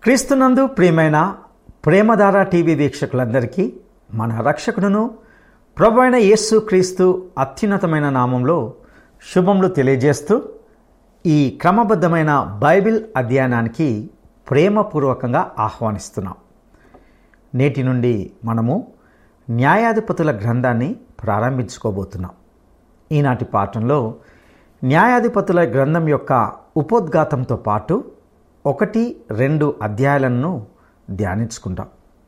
క్రీస్తునందు ప్రియమైన ప్రేమధార టీవీ వీక్షకులందరికీ మన రక్షకుడును ప్రభువైన యేసు క్రీస్తు అత్యున్నతమైన నామంలో శుభములు తెలియజేస్తూ ఈ క్రమబద్ధమైన బైబిల్ అధ్యయనానికి ప్రేమపూర్వకంగా ఆహ్వానిస్తున్నాం. నేటి నుండి మనము న్యాయాధిపతుల గ్రంథాన్ని ప్రారంభించుకోబోతున్నాం. ఈనాటి పాఠంలో న్యాయాధిపతుల గ్రంథం యొక్క ఉపోద్ఘాతంతో పాటు 1-2 అధ్యాయాలను ధ్యానించుకుంటాం.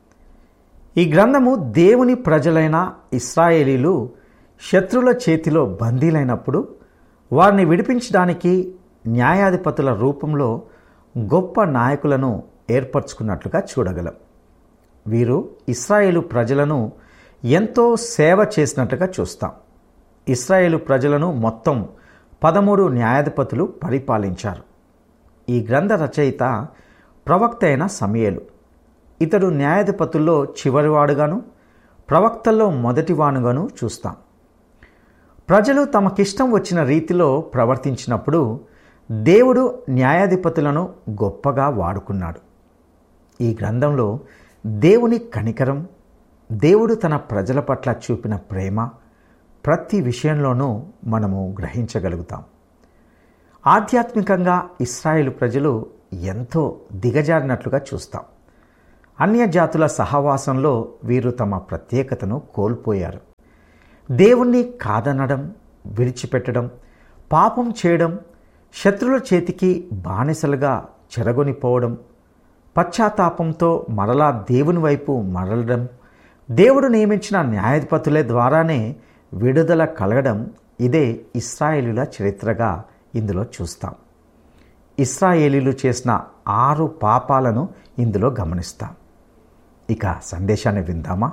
ఈ గ్రంథము దేవుని ప్రజలైన ఇశ్రాయేలీలు శత్రువుల చేతిలో బందీలైనప్పుడు వారిని విడిపించడానికి న్యాయాధిపతుల రూపంలో గొప్ప నాయకులను ఏర్పరచుకున్నట్లుగా చూడగలం. వీరు ఇశ్రాయేలు ప్రజలను ఎంతో సేవ చేసినట్లుగా చూస్తాం. ఇశ్రాయేలు ప్రజలను మొత్తం 13 న్యాయాధిపతులు పరిపాలించారు. ఈ గ్రంథ రచయిత ప్రవక్త అయిన సమూయేలు. ఇతడు న్యాయాధిపతుల్లో చివరివాడుగాను, ప్రవక్తల్లో మొదటివాడుగాను చూస్తాం. ప్రజలు తమకిష్టం వచ్చిన రీతిలో ప్రవర్తించినప్పుడు దేవుడు న్యాయాధిపతులను గొప్పగా వాడుకున్నాడు. ఈ గ్రంథంలో దేవుని కనికరం, దేవుడు తన ప్రజల పట్ల చూపిన ప్రేమ ప్రతి విషయంలోనూ మనము గ్రహించగలుగుతాం. ఆధ్యాత్మికంగా ఇశ్రాయేలు ప్రజలు ఎంతో దిగజారినట్లుగా చూస్తాం. అన్యజాతుల సహవాసంలో వీరు తమ ప్రత్యేకతను కోల్పోయారు. దేవుణ్ణి కాదనడం, విడిచిపెట్టడం, పాపం చేయడం, శత్రువుల చేతికి బానిసలుగా చెరగొనిపోవడం, పశ్చాత్తాపంతో మరలా దేవుని వైపు మరలడం, దేవుడు నియమించిన న్యాయాధిపతుల ద్వారానే విడుదల కలగడం, ఇదే ఇశ్రాయేలీల చరిత్రగా ఇందులో చూస్తాం. ఇశ్రాయేలీలు చేసిన 6 పాపాలను ఇందులో గమనిస్తాం. ఇక సందేశాన్ని విందామా?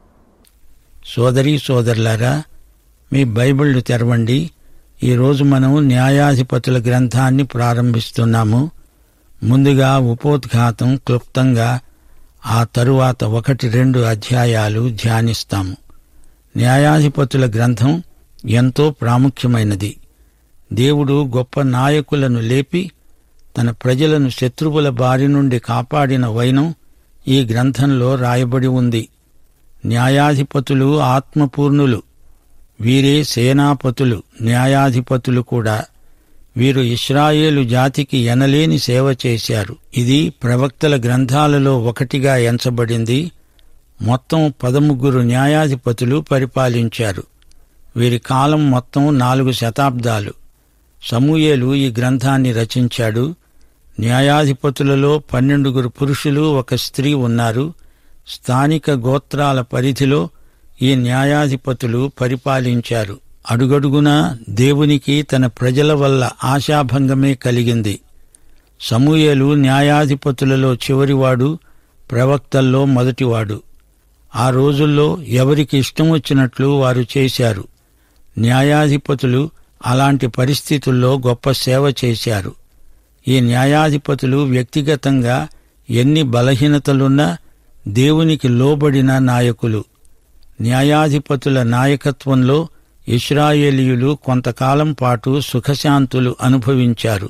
సోదరీ సోదరులారా, మీ బైబిళ్లు తెరవండి. ఈరోజు మనం న్యాయాధిపతుల గ్రంథాన్ని ప్రారంభిస్తున్నాము. ముందుగా ఉపోద్ఘాతం క్లుప్తంగా, ఆ తరువాత 1-2 అధ్యాయాలు ధ్యానిస్తాము. న్యాయాధిపతుల గ్రంథం ఎంతో ప్రాముఖ్యమైనది. దేవుడు గొప్ప నాయకులను లేపి తన ప్రజలను శత్రువుల బారి నుండి కాపాడిన వైనం ఈ గ్రంథంలో రాయబడి ఉంది. న్యాయాధిపతులు ఆత్మపూర్ణులు. వీరే సేనాపతులు, న్యాయాధిపతులు కూడా. వీరు ఇశ్రాయేలు జాతికి ఎనలేని సేవ చేశారు. ఇది ప్రవక్తల గ్రంథాలలో ఒకటిగా ఎంచబడింది. మొత్తం 13 న్యాయాధిపతులు పరిపాలించారు. వీరి కాలం మొత్తం 4 శతాబ్దాలు. సమూయేలు ఈ గ్రంథాన్ని రచించాడు. న్యాయాధిపతులలో 12 పురుషులు, 1 స్త్రీ ఉన్నారు. స్థానిక గోత్రాల పరిధిలో ఈ న్యాయాధిపతులు పరిపాలించారు. అడుగడుగునా దేవునికి తన ప్రజల వల్ల ఆశాభంగమే కలిగింది. సమూయేలు న్యాయాధిపతులలో చివరివాడు, ప్రవక్తల్లో మొదటివాడు. ఆ రోజుల్లో ఎవరికి ఇష్టం వచ్చినట్లు వారు చేశారు. న్యాయాధిపతులు అలాంటి పరిస్థితుల్లో గొప్ప సేవ చేశారు. ఈ న్యాయాధిపతులు వ్యక్తిగతంగా ఎన్ని బలహీనతలున్నా దేవునికి లోబడిన నాయకులు. న్యాయాధిపతుల నాయకత్వంలో ఇశ్రాయేలీయులు కొంతకాలం పాటు సుఖశాంతులు అనుభవించారు.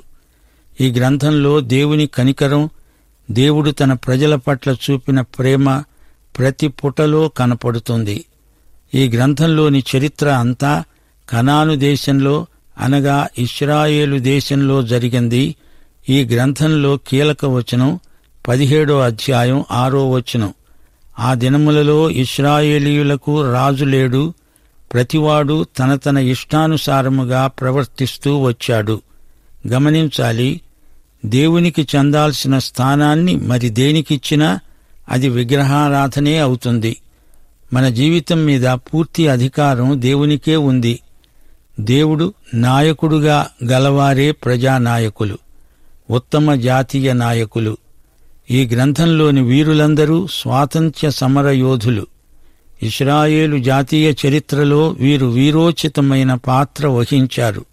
ఈ గ్రంథంలో దేవుని కనికరం, దేవుడు తన ప్రజల పట్ల చూపిన ప్రేమ ప్రతి పుటలో కనపడుతుంది. ఈ గ్రంథంలోని చరిత్ర అంతా కనాను దేశంలో, అనగా ఇశ్రాయేలు దేశంలో జరిగింది. ఈ గ్రంథంలో కీలక వచనం 17వ అధ్యాయం 6వ వచనం. ఆ దినములలో ఇశ్రాయేలీయులకు రాజు లేడు, ప్రతివాడు తన తన ఇష్టానుసారముగా ప్రవర్తిస్తూ వచ్చాడు. గమనించాలి, దేవునికి చెందాల్సిన స్థానాన్ని మరి దేనికిచ్చినా అది విగ్రహారాధనే అవుతుంది. మన జీవితం మీద పూర్తి అధికారం దేవునికే ఉంది. దేవుడు నాయకుడుగా గలవారే ప్రజానాయకులు, ఉత్తమ జాతీయ నాయకులు. ఈ గ్రంథంలోని వీరులందరూ స్వాతంత్ర్య సమర యోధులు. ఇశ్రాయేలు జాతీయ చరిత్రలో వీరు వీరోచితమైన పాత్ర వహించారు.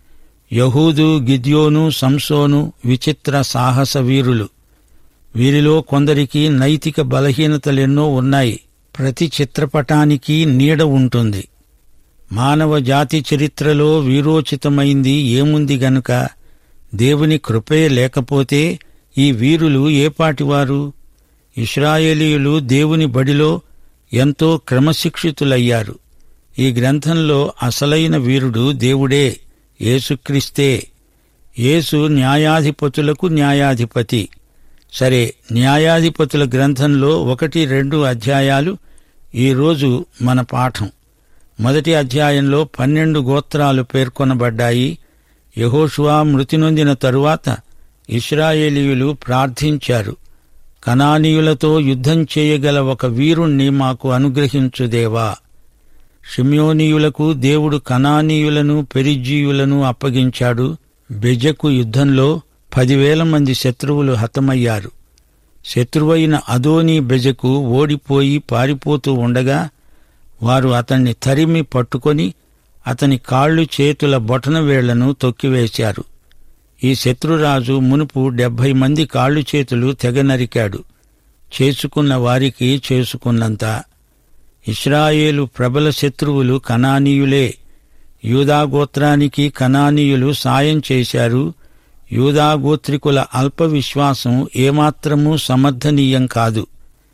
యహూదు, గిద్యోను, సంసోను విచిత్ర సాహస వీరులు. వీరిలో కొందరికి నైతిక బలహీనతలెన్నో ఉన్నాయి. ప్రతి చిత్రపటానికి నీడ ఉంటుంది. మానవ జాతి చరిత్రలో వీరోచితమైంది ఏముంది గనుక దేవుని కృపే లేకపోతే ఈ వీరులు ఏపాటివారు? ఇశ్రాయేలీయులు దేవుని బడిలో ఎంతో క్రమశిక్షితులయ్యారు. ఈ గ్రంథంలో అసలైన వీరుడు దేవుడే, యేసుక్రీస్తే. యేసు న్యాయాధిపతులకు న్యాయాధిపతి. సరే, న్యాయాధిపతుల గ్రంథంలో 1-2 అధ్యాయాలు ఈరోజు మన పాఠం. మొదటి అధ్యాయంలో 12 గోత్రాలు పేర్కొనబడ్డాయి. యెహోషువ మృతి నొందిన తరువాత ఇశ్రాయేలీయులు ప్రార్థించారు, కనానీయులతో యుద్ధం చేయగల ఒక వీరుణ్ణి మాకు అనుగ్రహించు దేవా. షిమ్యోనీయులకు దేవుడు కనానీయులను పెరిజ్జీయులను అప్పగించాడు. బెజకు యుద్ధంలో 10,000 మంది శత్రువులు హతమయ్యారు. శత్రువైన అదోనీ బెజకు ఓడిపోయి పారిపోతూ ఉండగా వారు అతన్ని తరిమి పట్టుకొని అతని కాళ్ళు చేతుల బొటనవేళ్లను తొక్కివేశారు. ఈ శత్రురాజు మునుపు 70 మంది కాళ్ళు చేతులు తెగనరికాడు. చేసుకున్న వారికి చేసుకున్నంత. ఇశ్రాయేలు ప్రబల శత్రువులు కనానీయులే. యూదాగోత్రానికి కనానీయులు సాయం చేశారు. యూదాగోత్రికుల అల్ప విశ్వాసం ఏమాత్రమూ సమర్థనీయం కాదు.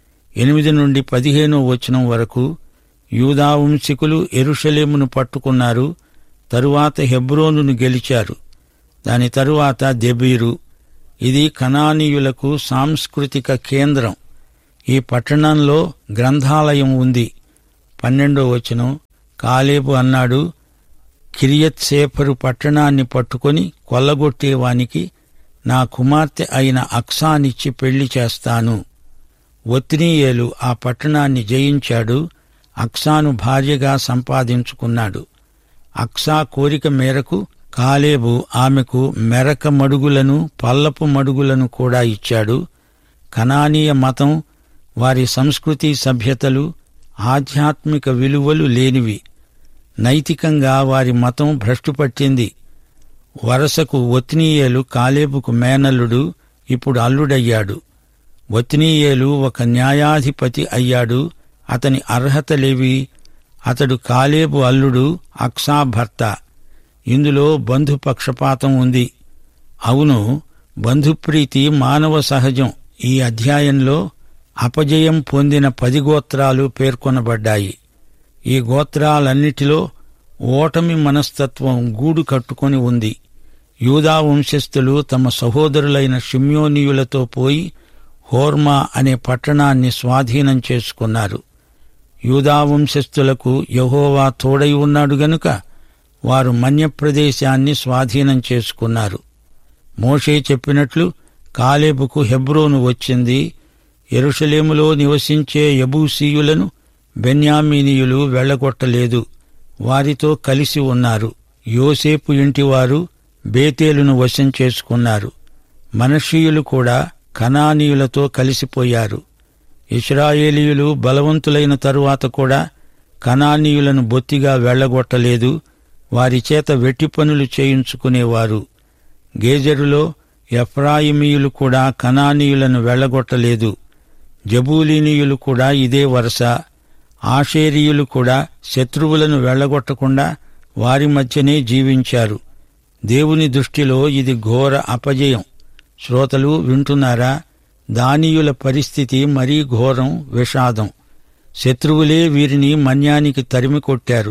8-15 వచనం వరకు యూదావంశికులు యెరూషలేమును పట్టుకున్నారు. తరువాత హెబ్రోనును గెలిచారు. దాని తరువాత దెబీరు. ఇది కనానీయులకు సాంస్కృతిక కేంద్రం. ఈ పట్టణంలో గ్రంథాలయం ఉంది. 12వ వచనం, కాలేబు అన్నాడు, కిరియత్ సేఫరు పట్టణాన్ని పట్టుకొని కొల్లగొట్టేవానికి నా కుమార్తె అయిన అక్సానిచ్చి పెళ్లి చేస్తాను. ఒత్నీయేలు ఆ పట్టణాన్ని జయించాడు. అక్సాను భార్యగా సంపాదించుకున్నాడు. అక్సా కోరిక మేరకు కాలేబు ఆమెకు మెరక మడుగులను పల్లపు మడుగులను కూడా ఇచ్చాడు. కనానీయ మతం, వారి సంస్కృతి సభ్యతలు, ఆధ్యాత్మిక విలువలు లేనివి. నైతికంగా వారి మతం భ్రష్టుపట్టింది. వరసకు ఒత్నీయేలు కాలేబుకు మేనల్లుడు, ఇప్పుడు అల్లుడయ్యాడు. ఒత్నీయేలు ఒక న్యాయాధిపతి అయ్యాడు. అతని అర్హతలేవి? అతడు కాలేబు అల్లుడు, అక్సా భర్త. ఇందులో బంధుపక్షపాతం ఉంది. అవును, బంధుప్రీతి మానవ సహజం. ఈ అధ్యాయంలో అపజయం పొందిన 10 గోత్రాలు పేర్కొనబడ్డాయి. ఈ గోత్రాలన్నిటిలో ఓటమి మనస్తత్వం గూడు కట్టుకొని ఉంది. యూదా వంశస్థులు తమ సహోదరులైన షిమ్యోనీయులతో పోయి హోర్మా అనే పట్టణాన్ని స్వాధీనం చేసుకున్నారు. యూదా వంశస్థులకు యెహోవా తోడై ఉన్నాడు గనుక వారు మన్యప్రదేశాన్ని స్వాధీనం చేసుకున్నారు. మోషే చెప్పినట్లు కాలేబుకు హెబ్రోను వచ్చింది. యెరూషలేములో నివసించే యెబూసీయులను బెన్యామీనీయులు వెళ్లగొట్టలేదు. వారితో కలిసి ఉన్నారు. యోసేపు ఇంటివారు బేతేలును వశం చేసుకున్నారు. మనష్షీయులు కూడా కనానీయులతో కలిసిపోయారు. ఇశ్రాయేలీయులు బలవంతులైన తరువాత కూడా కనానీయులను బొత్తిగా వెళ్లగొట్టలేదు. వారి చేత వెట్టి పనులు చేయించుకునేవారు. గేజరులో ఎఫ్రాయిమీయులు కూడా కనానీయులను వెళ్లగొట్టలేదు. జబూలీనీయులు కూడా ఇదే వరుస. ఆషేరీయులు కూడా శత్రువులను వెళ్లగొట్టకుండా వారి మధ్యనే జీవించారు. దేవుని దృష్టిలో ఇది ఘోర అపజయం. శ్రోతలు వింటున్నారా? దానీయుల పరిస్థితి మరీ ఘోరం, విషాదం. శత్రువులే వీరిని మన్యానికి తరిమి కొట్టారు.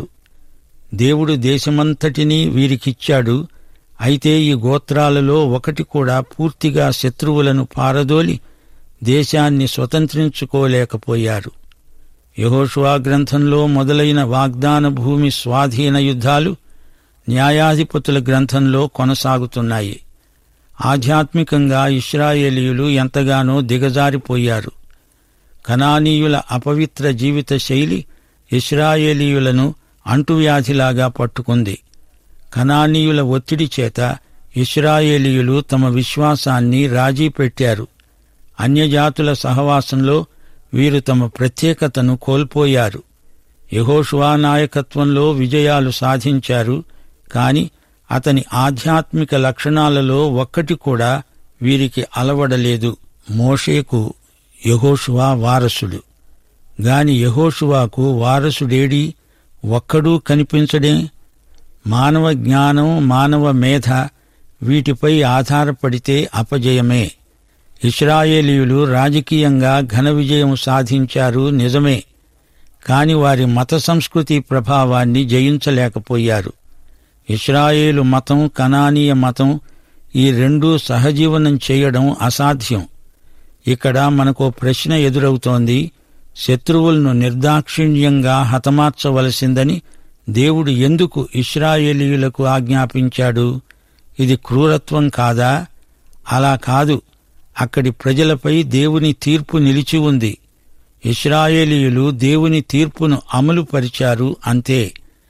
దేవుడు దేశమంతటినీ వీరికిచ్చాడు. అయితే ఈ గోత్రాలలో ఒకటి కూడా పూర్తిగా శత్రువులను పారదోలి దేశాన్ని స్వతంత్రించుకోలేకపోయారు. యెహోషువ గ్రంథంలో మొదలైన వాగ్దాన భూమి స్వాధీన యుద్ధాలు న్యాయాధిపతుల గ్రంథంలో కొనసాగుతున్నాయి. ఆధ్యాత్మికంగా ఇశ్రాయేలీయులు ఎంతగానో దిగజారిపోయారు. కనానీయుల అపవిత్ర జీవిత శైలి ఇశ్రాయేలీయులను అంటువ్యాధిలాగా పట్టుకుంది. కనానీయుల ఒత్తిడి చేత ఇశ్రాయేలీయులు తమ విశ్వాసాన్ని రాజీ పెట్టారు. అన్యజాతుల సహవాసంలో వీరు తమ ప్రత్యేకతను కోల్పోయారు. యెహోషువ నాయకత్వంలో విజయాలు సాధించారు. కాని అతని ఆధ్యాత్మిక లక్షణాలలో ఒక్కటి కూడా వీరికి అలవడలేదు. మోషేకు యెహోషువ వారసుడు. గాని యెహోషువకు వారసుడేడి? ఒక్కడూ కనిపించడే. మానవ జ్ఞానం, మానవ మేధ వీటిపై ఆధారపడితే అపజయమే. ఇశ్రాయేలీయులు రాజకీయంగా ఘన విజయం సాధించారు నిజమే, కాని వారి మత సంస్కృతి ప్రభావాన్ని జయించలేకపోయారు. ఇశ్రాయేలు మతం, కనానీయ మతం ఈ రెండూ సహజీవనం చేయడం అసాధ్యం. ఇక్కడ మనకో ప్రశ్న ఎదురవుతోంది. శత్రువులను నిర్దాక్షిణ్యంగా హతమార్చవలసిందని దేవుడు ఎందుకు ఇశ్రాయేలీయులకు ఆజ్ఞాపించాడు? ఇది క్రూరత్వం కాదా? అలా కాదు. అక్కడి ప్రజలపై దేవుని తీర్పు నిలిచి ఉంది. ఇశ్రాయేలీయులు దేవుని తీర్పును అమలుపరిచారు అంతే.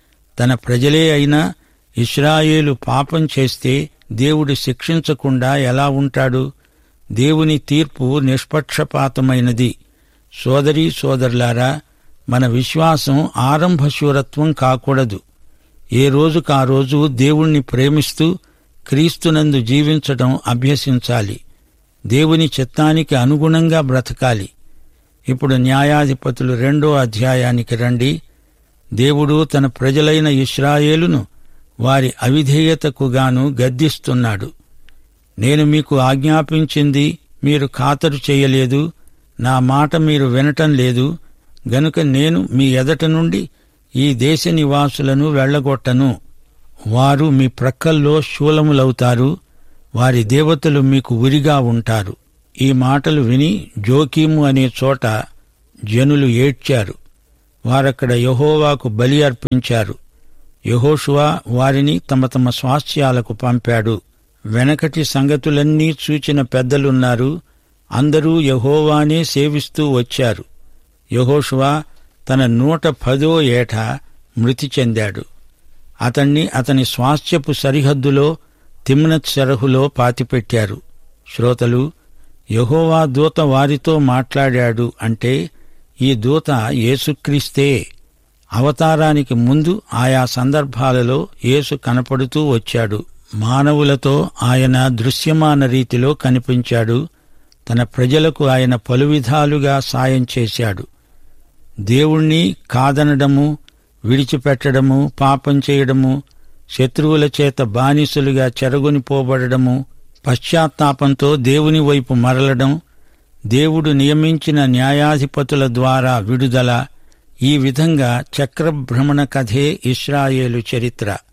తన ప్రజలే అయినా ఇశ్రాయేలు పాపం చేస్తే దేవుడు శిక్షించకుండా ఎలా ఉంటాడు? దేవుని తీర్పు నిష్పక్షపాతమైనది. సోదరీ సోదరులారా, మన విశ్వాసం ఆరంభశూరత్వం కాకూడదు. ఏ రోజుకా రోజు దేవుణ్ణి ప్రేమిస్తూ క్రీస్తునందు జీవించటం అభ్యసించాలి. దేవుని చిత్తానికి అనుగుణంగా బ్రతకాలి. ఇప్పుడు న్యాయాధిపతులు 2వ అధ్యాయానికి రండి. దేవుడు తన ప్రజలైన ఇశ్రాయేలును వారి అవిధేయతకుగాను గద్దిస్తున్నాడు. నేను మీకు ఆజ్ఞాపించింది మీరు ఖాతరు చేయలేదు, నా మాట మీరు వినటం లేదు, గనుక నేను మీ ఎదట నుండి ఈ దేశ నివాసులను వెళ్లగొట్టను. వారు మీ ప్రక్కల్లో శూలములవుతారు, వారి దేవతలు మీకు ఉరిగా ఉంటారు. ఈ మాటలు విని జోకీము అనే చోట జనులు ఏడ్చారు. వారక్కడ యెహోవాకు బలి అర్పించారు. యెహోషువ వారిని తమ తమ స్వాస్థ్యాలకు పంపాడు. వెనకటి సంగతులన్నీ చూచిన పెద్దలున్నారు. అందరూ యెహోవానే సేవిస్తూ వచ్చారు. యెహోషువ తన 110వ ఏట మృతి చెందాడు. అతణ్ణి అతని స్వాస్థ్యపు సరిహద్దులో తిమ్నత్ సెరహులో పాతిపెట్టారు. శ్రోతలు, యెహోవా దూత వారితో మాట్లాడాడు అంటే ఈ దూత యేసుక్రీస్తే. అవతారానికి ముందు ఆయా సందర్భాలలో యేసు కనపడుతూ వచ్చాడు. మానవులతో ఆయన దృశ్యమాన రీతిలో కనిపించాడు. తన ప్రజలకు ఆయన పలువిధాలుగా సాయం చేశాడు. దేవుణ్ణి కాదనడము, విడిచిపెట్టడము, పాపం చేయడము, శత్రువుల చేత బానిసలుగా చెరగొనిపోబడము, పశ్చాత్తాపంతో దేవుని వైపు మరలడం, దేవుడు నియమించిన న్యాయాధిపతుల ద్వారా విడుదల, ఈ విధంగా చక్రభ్రమణ కథే ఇశ్రాయేలు చరిత్ర.